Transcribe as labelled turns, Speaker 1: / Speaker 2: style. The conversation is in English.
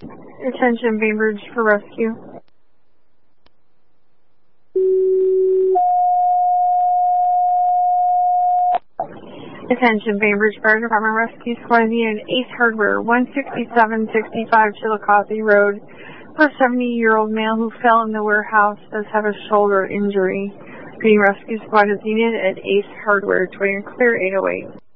Speaker 1: Attention, Bainbridge for rescue. Attention, Bainbridge Fire Department Rescue Squad needed Ace Hardware, 16765 Chillicothe Road, for a 70-year-old male who fell in the warehouse, does have a shoulder injury. Green Rescue Squad is needed at Ace Hardware, 20 clear 808.